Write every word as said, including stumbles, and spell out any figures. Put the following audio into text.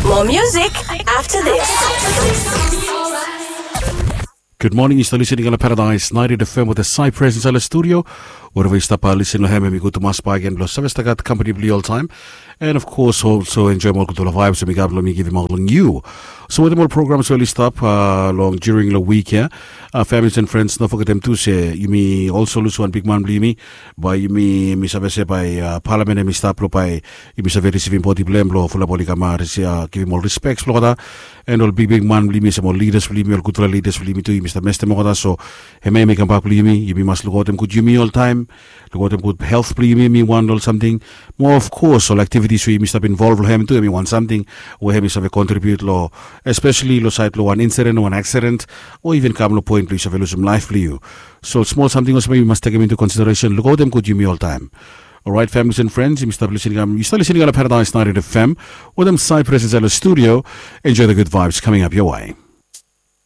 More music after this. Good morning, you're still listening on Paradise ninety F M with the Sai presence in the studio. Wherever you stop by, listen to him and we go to Maspa again. Plus, service the company play all time. And of course, also enjoy more good vibes and we got me give him all new. So, with the more programs really stop uh, long during the week here. Uh, families and friends, don't forget them to say, you may also lose one big man, believe me. By you may miss a vessel by uh, Parliament and Miss Taplo by you miss a very civil body blame blow for the body camera, give him all respects, Florida. And all big big man, believe me, some more leaders, believe me, all good leaders, believe me too, Mister Mester Moda. So, he may make him back, believe me, you must look at them good, you me all time. Look at them good health, believe me, me one or something. More, of course, all activities we must have involved with him too, me want something where he must have a contribute, law, especially lo side lo one incident or one accident, or even come no point, please have a lose some life for you. So, small something also maybe must take him into consideration. Look at them good, you me all time. All right, families and friends, you start listening. Um, you start listening on a Paradise ninety F M with them Sai presence at the studio. Enjoy the good vibes coming up your way.